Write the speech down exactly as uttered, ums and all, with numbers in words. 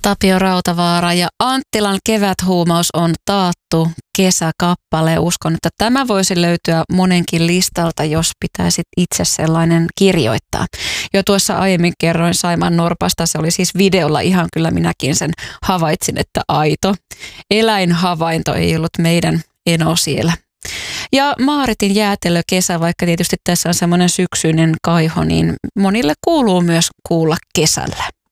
Tapio Rautavaara ja Anttilan Keväthuumaus on taattu kesäkappale. Uskon, että tämä voisi löytyä monenkin listalta, jos pitäisit itse sellainen kirjoittaa. Jo tuossa aiemmin kerroin Saimaan Norpasta, se oli siis videolla, ihan kyllä minäkin sen havaitsin, että aito eläinhavainto ei ollut meidän eno siellä. Ja Maaritin jäätelökesä, vaikka tietysti tässä on semmoinen syksyinen kaiho, niin monille kuuluu myös kuulla kesällä.